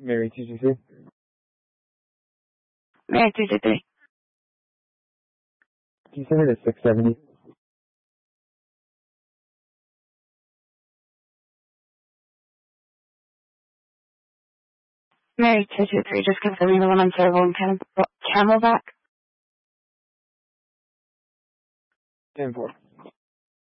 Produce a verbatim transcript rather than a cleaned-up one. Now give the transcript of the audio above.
Mary two two three. Mary two two three. Can you send it to six seventy? Mary two two three, just confirming the one on Serval and Cam- Camelback. ten four.